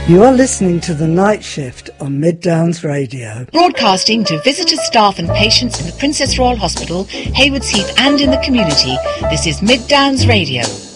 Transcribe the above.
You are listening to The Night Shift on Mid Downs Radio. Broadcasting to visitors, staff and patients in the Princess Royal Hospital, Haywards Heath and in the community, this is Mid Downs Radio.